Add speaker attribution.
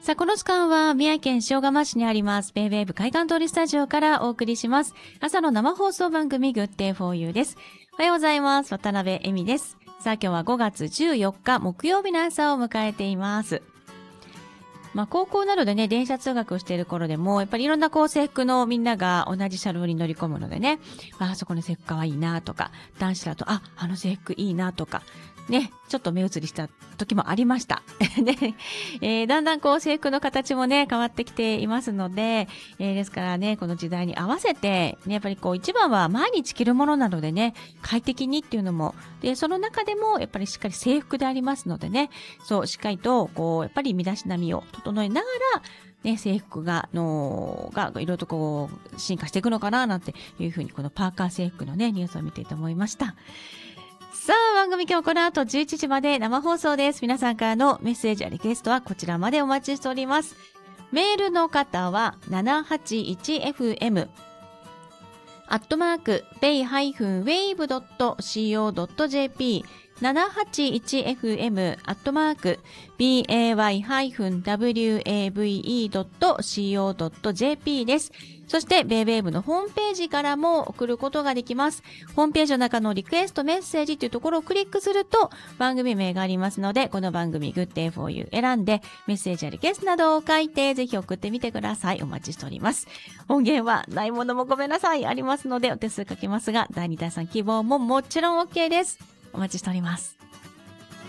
Speaker 1: さあ、この時間は宮城県塩釜市にありますベイベーブ海岸通りスタジオからお送りします。朝の生放送番組グッデイフォーユーです。おはようございます。渡辺恵美です。さあ、今日は5月14日木曜日の朝を迎えています。高校などでね、電車通学をしている頃でも、やっぱりいろんな制服のみんなが同じ車両に乗り込むのでね、そこの制服かわいいなとか、男子だと、あの制服いいなとか、ね、ちょっと目移りした時もありました。で、だんだん制服の形もね、変わってきていますので、ですからね、この時代に合わせて、ね、やっぱり一番は毎日着るものなのでね、快適にっていうのも、で、その中でもやっぱりしっかり制服でありますのでね、そう、しっかりと、やっぱり身だしなみを整えながら、ね、制服がいろいろと進化していくのかな、なんていうふうに、このパーカー制服のね、ニュースを見ていて思いました。さあ、番組今日この後11時まで生放送です。皆さんからのメッセージやリクエストはこちらまでお待ちしております。メールの方は 781fm @bay-wave.co.jp781fm @bay-wave.co.jp です。そして、ベイベーブのホームページからも送ることができます。ホームページの中のリクエストメッセージというところをクリックすると番組名がありますので、この番組 Good Day for You 選んでメッセージやリクエストなどを書いてぜひ送ってみてください。お待ちしております。音源はないものもごめんなさいありますのでお手数かけますが、第2第3希望ももちろん OK です。お待ちしております。